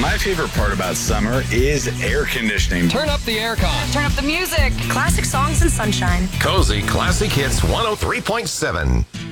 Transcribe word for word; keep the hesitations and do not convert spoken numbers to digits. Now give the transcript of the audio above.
My favorite part about summer is air conditioning. Turn up the aircon. Turn up the music. Classic songs and sunshine. Cozy Classic Hits one oh three point seven.